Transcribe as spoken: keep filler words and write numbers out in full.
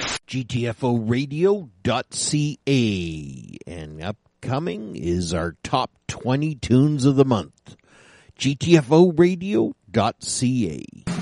G T F O radio dot C A, and upcoming is our top twenty tunes of the month. G T F O radio dot C A.